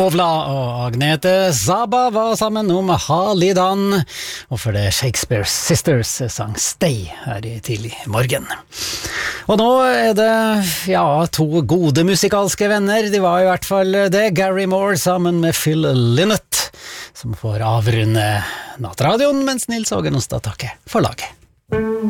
Ovla og Agnete Zaba var sammen om Halidan, og for det Shakespeare Sisters sang Stay her i tidlig morgen. Og nå er det, to gode musikalske venner, de var i hvert fall det, Gary Moore sammen med Phil Lynott, som får avrunde nattradioen, mens Nils Åge Nostad takker for laget.